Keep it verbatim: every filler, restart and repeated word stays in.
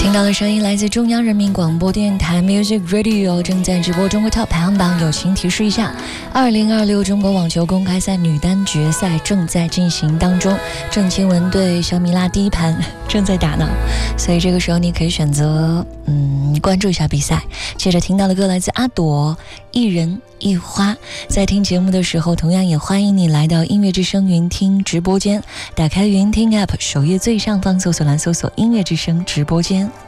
听到的声音来自中央人民广播电台 Music Radio， 正在直播中国 Top 排行榜。友情提示一下，二零二六中国网球公开赛女单决赛正在进行当中，郑钦文对小米拉第一盘正在打呢，所以这个时候你可以选择嗯关注一下比赛。接着听到的歌来自阿朵，一人一花。在听节目的时候，同样也欢迎你来到音乐之声云听直播间，打开云听 App， 首页最上方搜索栏搜索音乐之声直播间。